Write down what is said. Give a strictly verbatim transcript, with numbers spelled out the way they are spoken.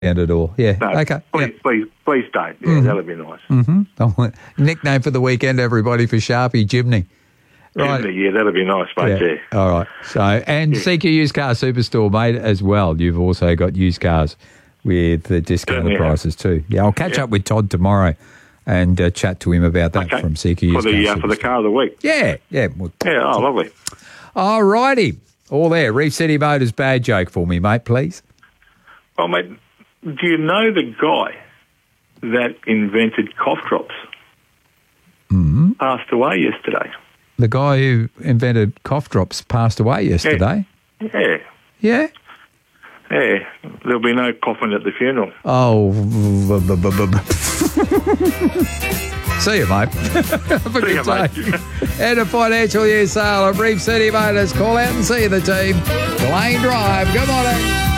at all. Yeah. No, okay. Please, yeah. please, please don't. Yeah, Mm. that'd be nice. Mm-hmm. Nickname for the weekend, everybody, for Sharpie, Jimny. Right. Jimny, yeah, that'd be nice, mate. Yeah. Yeah. All right. So, and Yeah. C Q Used Car Superstore, mate, as well. You've also got used cars with the discounted Certainly have. prices too. Yeah, I'll catch Yeah. up with Todd tomorrow and uh, chat to him about that Okay. from C Q Used For the Car uh, for the Superstore. car of the week. Yeah, yeah. Well, Yeah, oh, lovely. all righty. All there. Reef City Motors bad joke for me, mate, please. Well, mate, do you know the guy that invented cough drops? Mm-hmm. Passed away yesterday. The guy who invented cough drops passed away yesterday. Yeah. Yeah? Yeah. There'll be no coffin at the funeral. Oh. b- b- b- b- See you, mate. Have a See good you, day. mate. End of financial year sale at Reef City Motors. Call out and see the team. Lane Drive. Good morning.